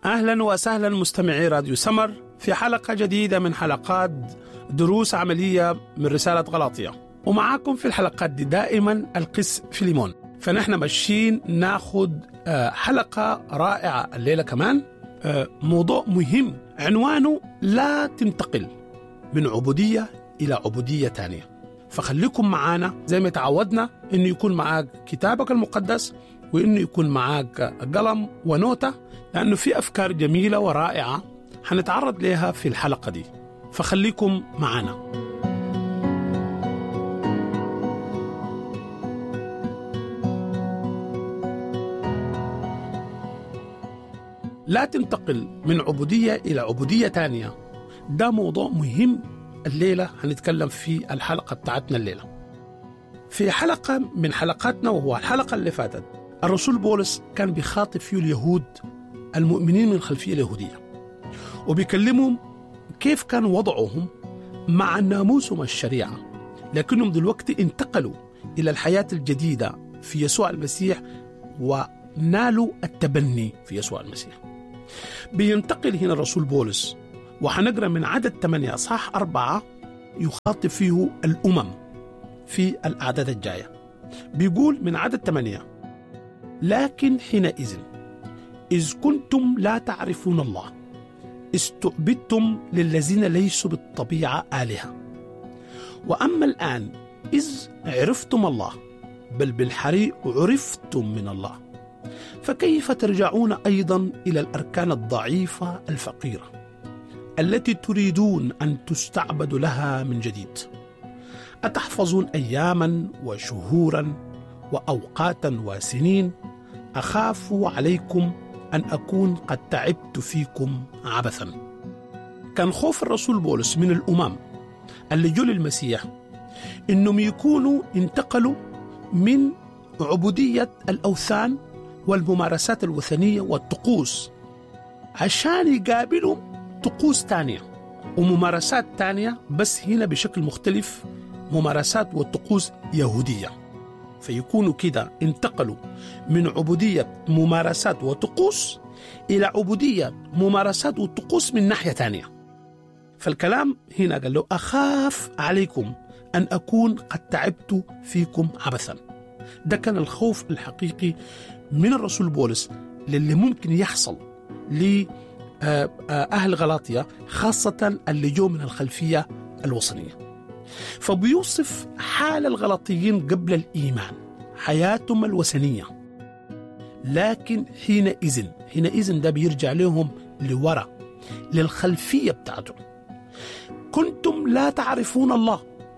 أهلا وسهلا مستمعي راديو سمر في حلقة جديدة من حلقات دروس عملية من رسالة غلاطية. ومعاكم في الحلقات دي دائما القس فيليمون. فنحن ماشيين ناخد حلقة رائعة الليلة كمان، موضوع مهم عنوانه لا تنتقل من عبودية إلى عبودية تانية. فخليكم معانا زي ما تعودنا إنه يكون معاك كتابك المقدس وإنه يكون معاك قلم ونوتة، لأنه في أفكار جميلة ورائعة هنتعرض لها في الحلقة دي. فخليكم معانا. لا تنتقل من عبودية إلى عبودية تانية، ده موضوع مهم الليلة هنتكلم في الحلقة بتاعتنا الليلة. في حلقة من حلقاتنا وهو الحلقة اللي فاتت، الرسول بولس كان بيخاطب فيه اليهود المؤمنين من الخلفية اليهودية، وبيكلمهم كيف كان وضعهم مع الناموس ومع الشريعة، لكنهم دلوقتي انتقلوا إلى الحياة الجديدة في يسوع المسيح ونالوا التبني في يسوع المسيح. بينتقل هنا الرسول بولس، وحنقرأ من عدد 8 أصحاح 4 يخاطب فيه الأمم في الأعداد الجاية. بيقول من عدد 8: لكن حينئذ إذ كنتم لا تعرفون الله استعبدتم للذين ليسوا بالطبيعة آلهة، وأما الآن إذ عرفتم الله بل بالحري عرفتم من الله، فكيف ترجعون أيضا إلى الأركان الضعيفة الفقيرة التي تريدون أن تستعبدوا لها من جديد؟ أتحفظون أياما وشهورا وأوقاتا وسنين؟ أخاف عليكم أن أكون قد تعبت فيكم عبثا. كان خوف الرسول بولس من الأمم اللي جو للمسيح إنهم يكونوا انتقلوا من عبودية الأوثان والممارسات الوثنية والطقوس عشان يقابلوا طقوس تانية وممارسات تانية، بس هنا بشكل مختلف، ممارسات وطقوس يهودية. فيكونوا كده انتقلوا من عبودية ممارسات وطقوس إلى عبودية ممارسات وطقوس من ناحية تانية. فالكلام هنا قال له أخاف عليكم أن أكون قد تعبت فيكم عبثا. ده كان الخوف الحقيقي من الرسول بولس للي ممكن يحصل لأهل غلاطية، خاصة اللي جو من الخلفية الوثنية. فبيوصف حال الغلاطيين قبل الإيمان، حياتهم الوثنية. لكن حينئذ ده بيرجع لهم لورا للخلفية بتاعتهم. كنتم لا تعرفون الله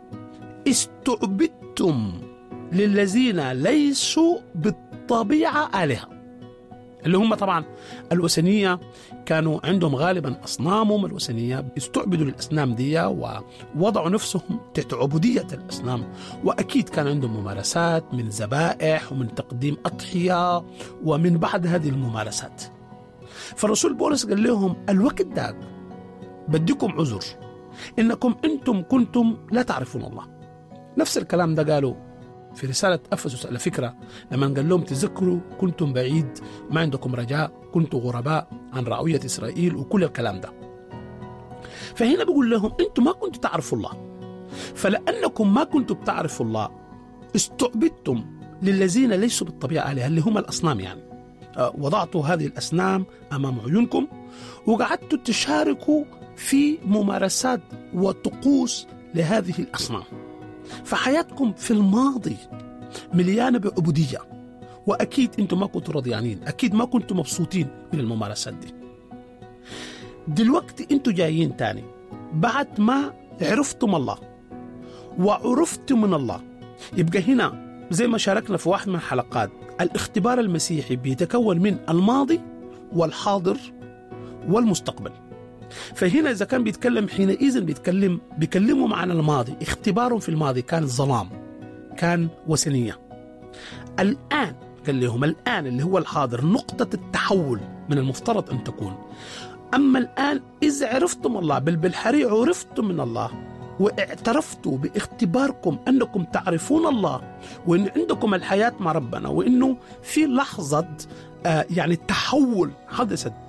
استعبدتم للذين ليسوا بالطبيعة آلهة، اللي هم طبعا الوثنية كانوا عندهم غالبا أصنامهم الوثنية، استعبدوا للأصنام دي ووضعوا نفسهم تحت عبودية الأصنام، وأكيد كان عندهم ممارسات من ذبائح ومن تقديم أضحية ومن بعد هذه الممارسات. فالرسول بولس قال لهم الوقت ده بديكم عذر إنكم أنتم كنتم لا تعرفون الله. نفس الكلام ده قالوا في رسالة أفسس على فكرة، لما قال لهم تذكروا كنتم بعيد، ما عندكم رجاء، كنتم غرباء عن رعوية إسرائيل، وكل الكلام ده. فهنا بيقول لهم أنتم ما كنتم تعرفوا الله، فلأنكم ما كنتم تعرفوا الله استعبدتم للذين ليسوا بالطبيعة آلهة، اللي هم الأصنام. يعني وضعتوا هذه الأصنام أمام عيونكم وقعدتوا تشاركوا في ممارسات وطقوس لهذه الأصنام. فحياتكم في الماضي مليانة بعبودية، وأكيد أنتم ما كنتوا رضيانين، أكيد ما كنتوا مبسوطين من الممارسات دي. دلوقتي أنتم جايين تاني بعد ما عرفتم الله وعرفتم من الله. يبقى هنا زي ما شاركنا في واحد من الحلقات، الاختبار المسيحي بيتكون من الماضي والحاضر والمستقبل. فهنا إذا كان بيتكلم حينئذ بيكلموا عن الماضي، اختبارهم في الماضي كان ظلام، كان وثنية. الآن قال لهم الآن اللي هو الحاضر نقطة التحول من المفترض أن تكون. أما الآن إذا عرفتم الله بل بالحري عرفتم من الله، واعترفتوا باختباركم أنكم تعرفون الله وأن عندكم الحياة مع ربنا، وأنه في لحظة يعني التحول حدثت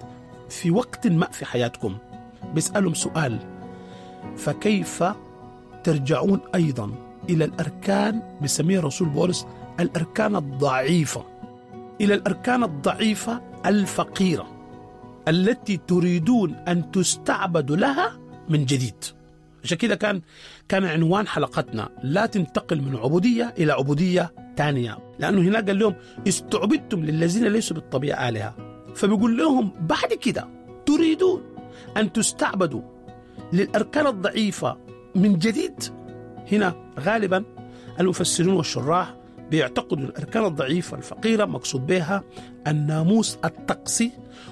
في وقت ما في حياتكم بيسألهم سؤال: فكيف ترجعون أيضا إلى الأركان، بسميها الرسول بولس الأركان الضعيفة، إلى الأركان الضعيفة الفقيرة التي تريدون أن تستعبدوا لها من جديد. عشان كده كان عنوان حلقتنا: لا تنتقل من عبودية إلى عبودية تانية، لأنه هنا قال لهم استعبدتم للذين ليسوا بالطبيعة آلهة، فبيقول لهم بعد كده تريدون أن تستعبدوا للأركان الضعيفة من جديد. هنا غالبا المفسرين والشراح بيعتقدوا الأركان الضعيفة الفقيرة مقصود بها الناموس الطقسي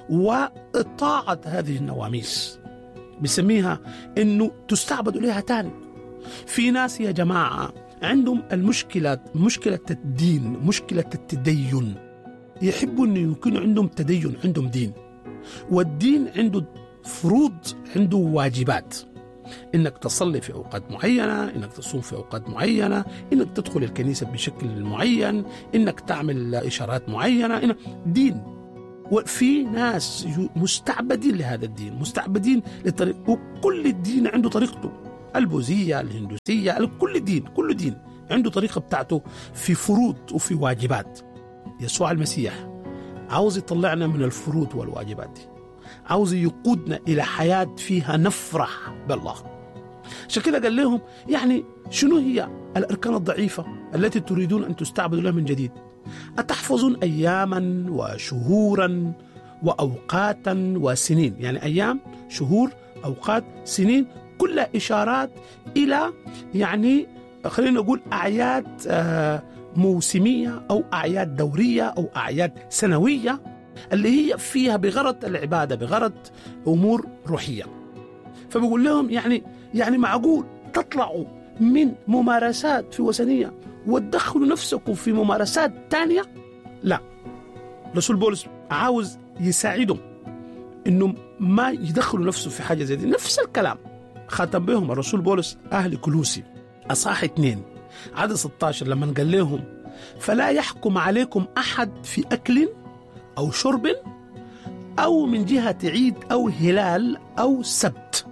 وإطاعة هذه النواميس، بسميها إنه تستعبدوا لها تاني. في ناس يا جماعة عندهم مشكلة الدين، مشكلة التدين، يحبوا أن يكون عندهم تدين، عندهم دين، والدين عنده فروض، عنده واجبات، إنك تصلي في أوقات معينة، إنك تصوم في أوقات معينة، إنك تدخل الكنيسة بشكل معين، إنك تعمل إشارات معينة، دين. وفي ناس مستعبدين لهذا الدين، مستعبدين للطريق، وكل الدين عنده طريقته، البوذية، الهندوسية، كل دين عنده طريقة بتاعته في فروض وفي واجبات. يسوع المسيح عاوز يطلعنا من الفروض والواجبات دي، عاوز يقودنا إلى حياة فيها نفرح بالله. عشان كده قال لهم يعني شنو هي الأركان الضعيفة التي تريدون أن تستعبدوا لها من جديد؟ أتحفظون أياما وشهورا وأوقاتا وسنين، يعني أيام، شهور، أوقات، سنين، كلها إشارات إلى يعني خلينا نقول أعياد موسمية أو أعياد دورية أو أعياد سنوية اللي هي فيها بغرض العبادة، بغرض أمور روحية. فبقول لهم يعني معقول تطلعوا من ممارسات في وثنية وتدخلوا نفسكم في ممارسات تانية؟ لا، رسول بولس عاوز يساعدهم إنه ما يدخلوا نفسه في حاجة زي دي. نفس الكلام ختم بهم الرسول بولس أهل كولوسي أصحاح 2 عدد 16 لما قال لهم: فلا يحكم عليكم أحد في أكل أو شرب أو من جهة عيد أو هلال أو سبت،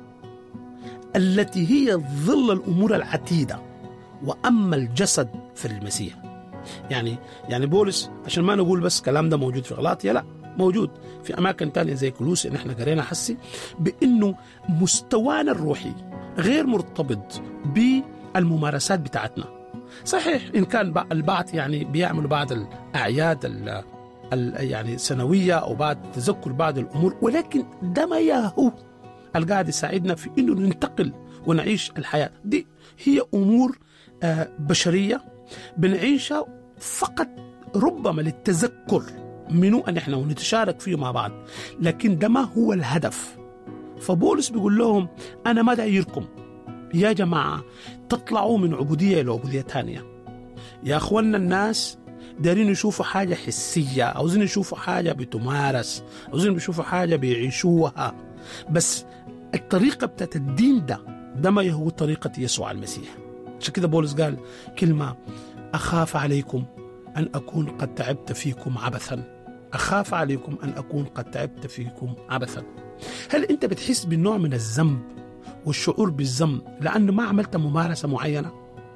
التي هي ظل الأمور العتيدة، وأما الجسد في المسيح. يعني بولس عشان ما نقول بس كلام ده موجود في غلاطيا، لا، موجود في أماكن تانية زي كولوسي إن احنا قرينا حسي بأنه مستوانا الروحي غير مرتبط بالممارسات بتاعتنا. صحيح إن كان البعض يعني بيعملوا بعض الأعياد يعني سنوية أو بعد تذكر بعض الأمور، ولكن ده ما ياهو القاعد يساعدنا في إنه ننتقل ونعيش الحياة دي. هي أمور بشرية بنعيشها فقط ربما للتذكر منه أن احنا ونتشارك فيه مع بعض، لكن ده ما هو الهدف. فبولس بيقول لهم أنا ما دايركم يا جماعة تطلعوا من عبودية إلى عبودية تانية. يا أخوانا الناس دارين يشوفوا حاجة حسية، عاوزين يشوفوا حاجة بتمارس، عاوزين يشوفوا حاجة بيعيشوها، بس الطريقة بتاعت الدين ده ما هو طريقة يسوع المسيح. عشان كده بولس قال كلمة: أخاف عليكم أن أكون قد تعبت فيكم عبثا. أخاف عليكم أن أكون قد تعبت فيكم عبثا. هل أنت بتحس بالنوع من الذنب والشعور بالذنب لأنه ما عملت ممارسة معينة؟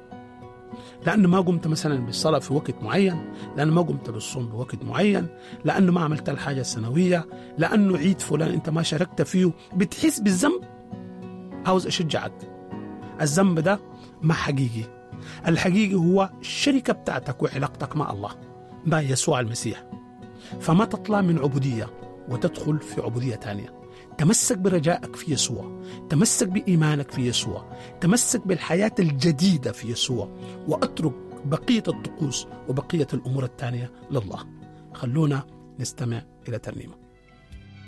لأنه ما قمت مثلا بالصلاة في وقت معين، لأنه ما قمت بالصوم بوقت معين، لأنه ما عملت الحاجة السنوية، لأنه عيد فلان أنت ما شاركت فيه، بتحس بالذنب؟ عاوز أشجعك، الذنب ده ما حقيقي. الحقيقي هو الشركة بتاعتك وعلاقتك مع الله، مع يسوع المسيح. فما تطلع من عبودية وتدخل في عبودية تانية. تمسك برجائك في يسوع، تمسك بإيمانك في يسوع، تمسك بالحياة الجديدة في يسوع، وأترك بقية الطقوس وبقية الأمور التانية لله. خلونا نستمع إلى ترنيمة.